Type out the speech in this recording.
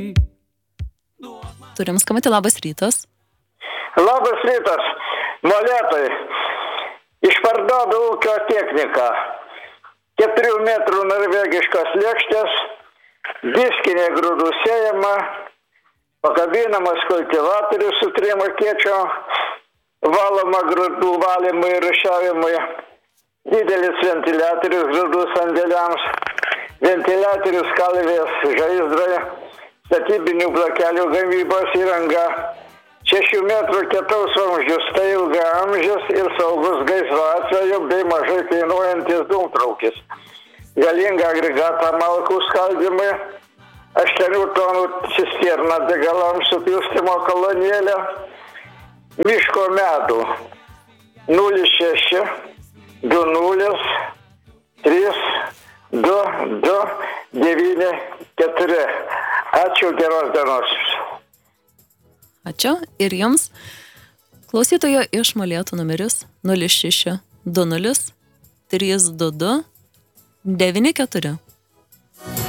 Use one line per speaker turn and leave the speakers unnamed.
Turim skambutį, labas rytas.
Labas rytas, molėtai. Išparduodu ūkio techniką. 4 metrų norvegiškas lėkštės, diskinė grūdų sėjama, pakabinamas kultivatorius su 3 akėčiom, valoma grūdų valymui ir rūšiavimui, didelis ventiliatorius grūdų sandėliams, ventiliatorius kalvės žaizdrai, statybinių blokelių gamybos įranga, 6 metrų kietaus vamzdžių, tai ilgaamžis ir saugus gaisro atveju bei mažai kainuojantis dūmtraukis. Galingą agregatą malkų skaldymui, 8 tonų cisterną degalams supilstymo kolonėlę, miško medų 06 20 3 2 9 4. Ačiū, geros dienos.
Ačiū ir jums. Klausytojo iš Molėtų numeris 06 20 322 94.